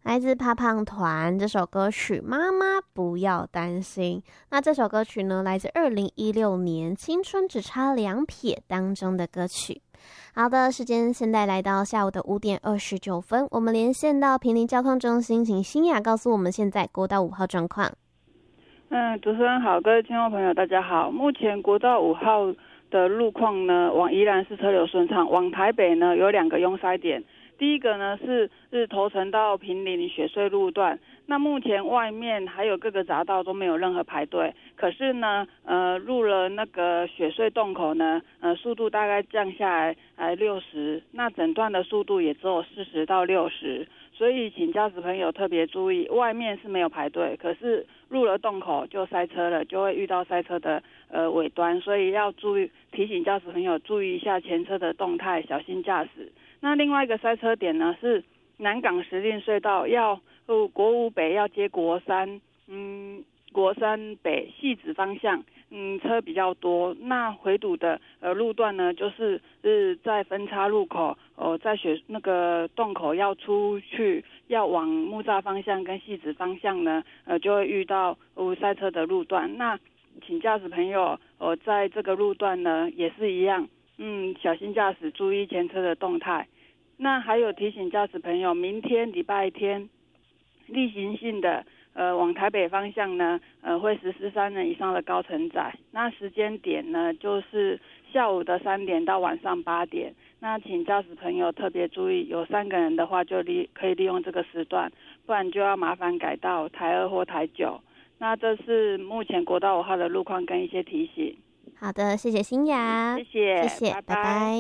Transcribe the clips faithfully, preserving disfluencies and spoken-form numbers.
来自胖胖团这首歌曲《妈妈不要担心》。那这首歌曲呢，来自二零一六年《青春只差两撇》当中的歌曲。好的，时间现在来到下午的五点二十九分，我们连线到坪林交通中心，请新雅告诉我们现在国道五号状况。 嗯，主持人好，各位听众朋友大家好。目前国道五号的路况呢，往宜兰是车流顺畅，往台北呢有两个拥塞点。第一个呢是日头城到坪林雪隧路段，那目前外面还有各个匝道都没有任何排队，可是呢，呃，入了那个雪隧洞口呢，呃，速度大概降下来呃六十，那整段的速度也只有四十到六十，所以请驾驶朋友特别注意，外面是没有排队，可是入了洞口就塞车了，就会遇到塞车的呃尾端，所以要注意提醒驾驶朋友注意一下前车的动态，小心驾驶。那另外一个塞车点呢是南港石碇隧道要呃国五北要接国三，嗯，国三北汐止方向，嗯，车比较多。那回堵的呃路段呢，就是是在分岔路口，哦，在雪那个洞口要出去，要往木栅方向跟汐止方向呢，呃，就会遇到呃塞车的路段。那请驾驶朋友，呃，在这个路段呢也是一样。嗯，小心驾驶，注意前车的动态。那还有提醒驾驶朋友，明天礼拜天例行性的呃往台北方向呢，呃会实施三人以上的高承载。那时间点呢，就是下午的三点到晚上八点。那请驾驶朋友特别注意，有三个人的话就利可以利用这个时段，不然就要麻烦改到台二或台九。那这是目前国道五号的路况跟一些提醒。 好的，谢谢新雅， 谢谢， 谢谢，拜拜。拜拜。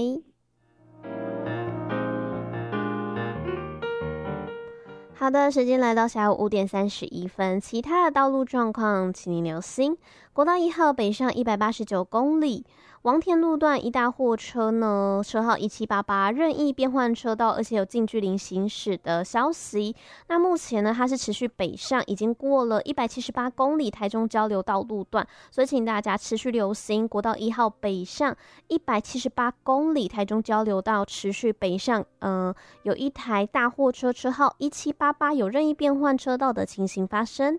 好的，时间来到下午五点三十一分，其他的道路状况请您留心。国道一号北上一百八十九公里，王田路段一大货车呢，车号一七八八任意变换车道，而且有近距离行驶的消息。那目前呢，它是持续北上，已经过了一百七十八公里台中交流道路段，所以请大家持续留心国道一号北上一百七十八公里台中交流道持续北上，呃，有一台大货车车号一七八八有任意变换车道的情形发生。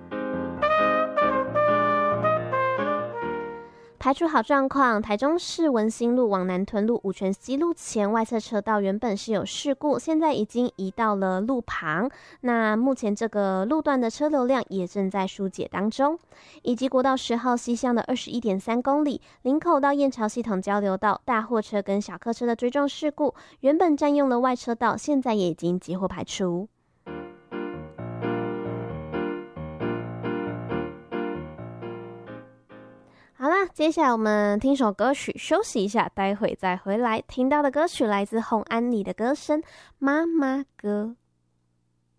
排除好状况，台中市文心路往南屯路五权西路前外侧车道原本是有事故，现在已经移到了路旁。那目前这个路段的车流量也正在疏解当中。以及国道十号西向的二十一点三公里，林口到燕巢系统交流道大货车跟小客车的追撞事故，原本占用了外车道，现在也已经截获排除。好啦，接下来我们听首歌曲休息一下，待会再回来。听到的歌曲来自洪安妮的歌声《妈妈歌》。